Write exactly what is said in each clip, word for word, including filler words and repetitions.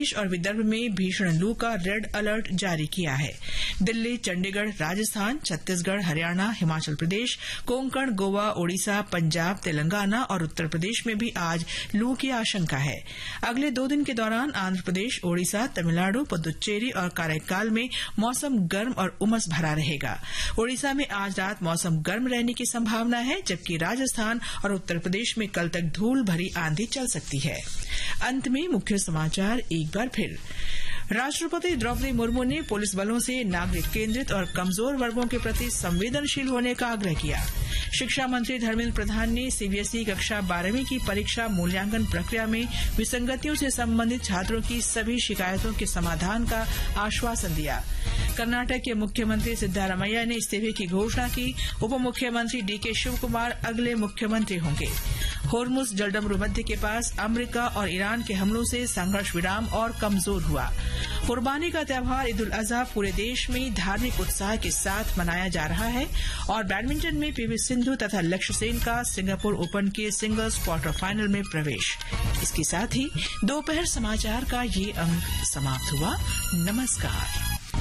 और विदर्भ में भीषण लू का रेड अलर्ट जारी किया है। दिल्ली, चंडीगढ़, राजस्थान, छत्तीसगढ़, हरियाणा, हिमाचल प्रदेश, कोंकण, गोवा, ओडिशा, पंजाब, तेलंगाना और उत्तर प्रदेश में भी आज लू की आशंका है। अगले दो दिन के दौरान आंध्र प्रदेश, ओडिशा, तमिलनाडु, पुदुच्चेरी और काराइकाल में मौसम गर्म और उमस भरा रहेगा। ओडिशा में आज रात मौसम गर्म रहने की संभावना है, जबकि राजस्थान और उत्तर प्रदेश में कल तक धूल भरी आंधी चल सकती है। अंत में मुख्य समाचार एक बार फिर। राष्ट्रपति द्रौपदी मुर्मू ने पुलिस बलों से नागरिक केंद्रित और कमजोर वर्गों के प्रति संवेदनशील होने का आग्रह किया। शिक्षा मंत्री धर्मेंद्र प्रधान ने सीबीएसई कक्षा बारहवीं की परीक्षा मूल्यांकन प्रक्रिया में विसंगतियों से संबंधित छात्रों की सभी शिकायतों के समाधान का आश्वासन दिया। कर्नाटक के मुख्यमंत्री सिद्धारमैया ने इस्तीफे की घोषणा की। उप मुख्यमंत्री डीके शिवकुमार अगले मुख्यमंत्री होंगे। होर्मुज जलडमरू मध्य के पास अमेरिका और ईरान के हमलों से संघर्ष विराम और कमजोर हुआ। कुर्बानी का त्यौहार ईद उल अजहा पूरे देश में धार्मिक उत्साह के साथ मनाया जा रहा है। और बैडमिंटन में पीवी सिंधु तथा लक्ष्य सेन का सिंगापुर ओपन के सिंगल्स क्वार्टर फाइनल में प्रवेश। इसके साथ ही दोपहर समाचार का ये अंक समाप्त हुआ। नमस्कार।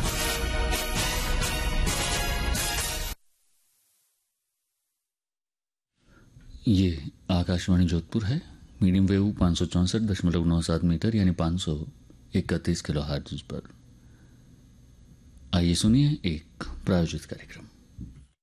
ये आकाशवाणी जोधपुर है। मीडियम वेव पाँच सौ चौंसठ दशमलव नौ सात मीटर यानी पाँच सौ इकतीस किलो हर्ट्ज पर। आइए सुनिए एक प्रायोजित कार्यक्रम।